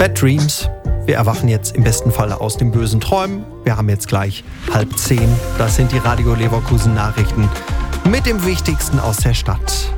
Bad Dreams. Wir erwachen jetzt im besten Fall aus den bösen Träumen. Wir haben jetzt gleich 9:30. Das sind die Radio Leverkusen Nachrichten mit dem Wichtigsten aus der Stadt.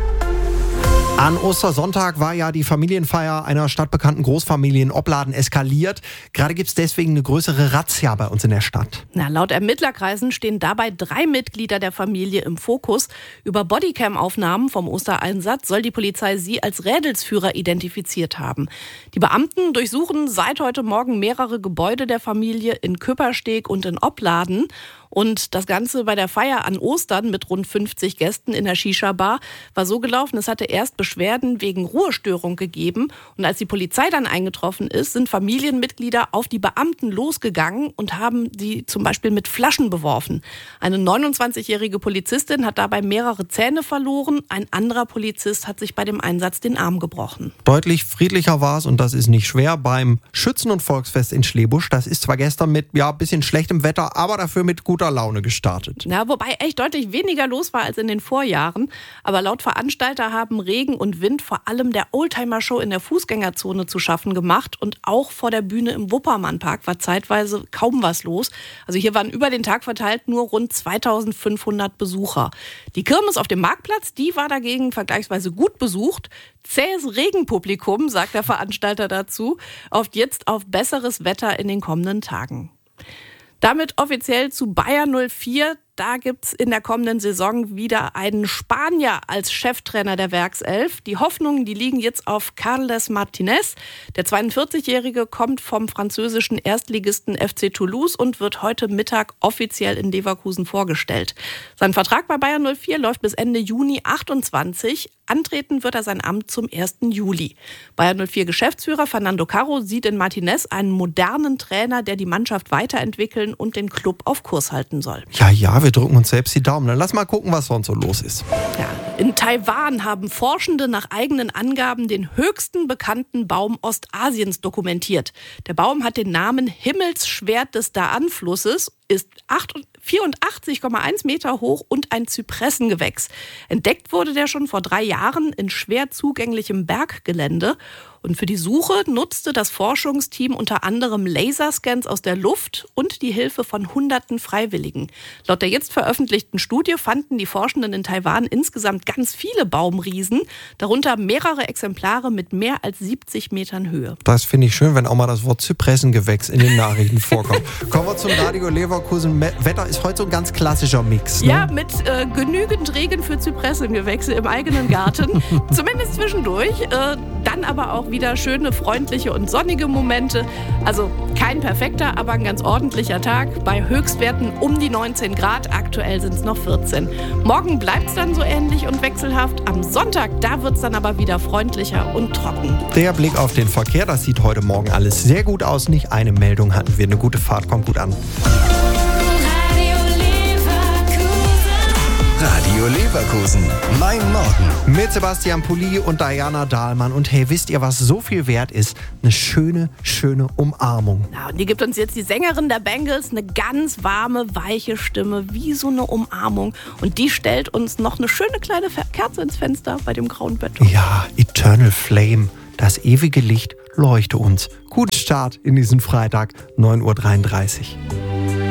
An Ostersonntag war ja die Familienfeier einer stadtbekannten Großfamilie in Opladen eskaliert. Gerade gibt es deswegen eine größere Razzia bei uns in der Stadt. Laut Ermittlerkreisen stehen dabei 3 Mitglieder der Familie im Fokus. Über Bodycam-Aufnahmen vom Ostereinsatz soll die Polizei sie als Rädelsführer identifiziert haben. Die Beamten durchsuchen seit heute Morgen mehrere Gebäude der Familie in Küppersteg und in Opladen. Und das Ganze bei der Feier an Ostern mit rund 50 Gästen in der Shisha-Bar war so gelaufen, es hatte erst Beschwerden wegen Ruhestörung gegeben. Und als die Polizei dann eingetroffen ist, sind Familienmitglieder auf die Beamten losgegangen und haben die zum Beispiel mit Flaschen beworfen. Eine 29-jährige Polizistin hat dabei mehrere Zähne verloren. Ein anderer Polizist hat sich bei dem Einsatz den Arm gebrochen. Deutlich friedlicher war es, und das ist nicht schwer, beim Schützen- und Volksfest in Schlebusch. Das ist zwar gestern mit bisschen schlechtem Wetter, aber dafür mit guter Laune gestartet. Wobei echt deutlich weniger los war als in den Vorjahren. Aber laut Veranstalter haben Regen und Wind vor allem der Oldtimer-Show in der Fußgängerzone zu schaffen gemacht. Und auch vor der Bühne im Wuppermannpark war zeitweise kaum was los. Also hier waren über den Tag verteilt nur rund 2500 Besucher. Die Kirmes auf dem Marktplatz, die war dagegen vergleichsweise gut besucht. Zähes Regenpublikum, sagt der Veranstalter dazu, hofft jetzt auf besseres Wetter in den kommenden Tagen. Damit offiziell zu Bayer 04. Da gibt's in der kommenden Saison wieder einen Spanier als Cheftrainer der Werkself. Die Hoffnungen, die liegen jetzt auf Carles Martinez. Der 42-Jährige kommt vom französischen Erstligisten FC Toulouse und wird heute Mittag offiziell in Leverkusen vorgestellt. Sein Vertrag bei Bayer 04 läuft bis Ende Juni 28. Antreten wird er sein Amt zum 1. Juli. Bayer 04 Geschäftsführer Fernando Carro sieht in Martinez einen modernen Trainer, der die Mannschaft weiterentwickeln und den Club auf Kurs halten soll. Ja, wir drücken uns selbst die Daumen. Dann lass mal gucken, was sonst so los ist. In Taiwan haben Forschende nach eigenen Angaben den höchsten bekannten Baum Ostasiens dokumentiert. Der Baum hat den Namen Himmelsschwert des Da'an-Flusses, ist 84,1 Meter hoch und ein Zypressengewächs. Entdeckt wurde der schon vor 3 Jahren in schwer zugänglichem Berggelände. Und für die Suche nutzte das Forschungsteam unter anderem Laserscans aus der Luft und die Hilfe von Hunderten Freiwilligen. Laut der jetzt veröffentlichten Studie fanden die Forschenden in Taiwan insgesamt ganz viele Baumriesen, darunter mehrere Exemplare mit mehr als 70 Metern Höhe. Das finde ich schön, wenn auch mal das Wort Zypressengewächs in den Nachrichten vorkommt. Kommen wir zum Radio Leverkusen. Wetter ist heute so ein ganz klassischer Mix. Ne? Ja, mit genügend Regen für Zypressengewächse im eigenen Garten. Zumindest zwischendurch. Dann aber auch wieder schöne, freundliche und sonnige Momente. Also kein perfekter, aber ein ganz ordentlicher Tag. Bei Höchstwerten um die 19 Grad. Aktuell sind es noch 14. Morgen bleibt es dann so ähnlich und wechselhaft. Am Sonntag, da wird es dann aber wieder freundlicher und trocken. Der Blick auf den Verkehr, das sieht heute Morgen alles sehr gut aus. Nicht eine Meldung hatten wir. Eine gute Fahrt, kommt gut an. Radio Leverkusen, mein Morgen. Mit Sebastian Pulli und Diana Dahlmann. Und hey, wisst ihr, was so viel wert ist? Eine schöne, schöne Umarmung. Und die gibt uns jetzt die Sängerin der Bengals, eine ganz warme, weiche Stimme, wie so eine Umarmung. Und die stellt uns noch eine schöne kleine Kerze ins Fenster bei dem grauen Beton. Ja, Eternal Flame, das ewige Licht leuchte uns. Guten Start in diesen Freitag, 9:33 Uhr.